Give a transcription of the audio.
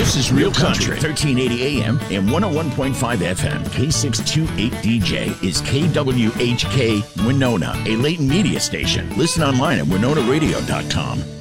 This is Real Country, 1380 AM and 101.5 FM. K628DJ is KWHK Winona, a Layton media station. Listen online at winonaradio.com.